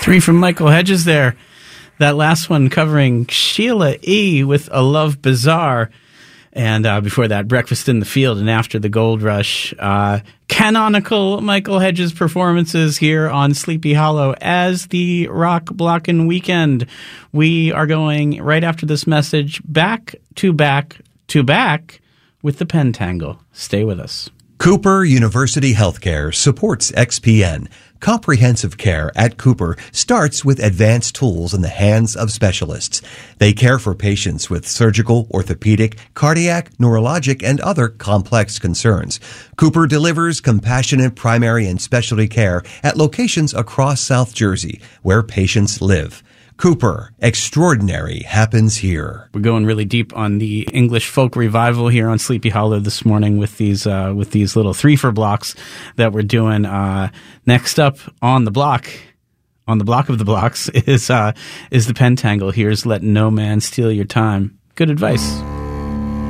Three from Michael Hedges there. That last one covering Sheila E. with A Love Bizarre. And before that, Breakfast in the Field and After the Gold Rush. Canonical Michael Hedges performances here on Sleepy Hollow as the Rock Blockin' Weekend. We are going right after this message back to back to back with the Pentangle. Stay with us. Cooper University Healthcare supports XPN. Comprehensive care at Cooper starts with advanced tools in the hands of specialists. They care for patients with surgical, orthopedic, cardiac, neurologic, and other complex concerns. Cooper delivers compassionate primary and specialty care at locations across South Jersey where patients live. Cooper, extraordinary happens here. We're going really deep on the English folk revival here on Sleepy Hollow this morning with these little 3-for blocks that we're doing. Next up on the block of the blocks is the Pentangle. Here's Let No Man Steal Your Time. Good advice.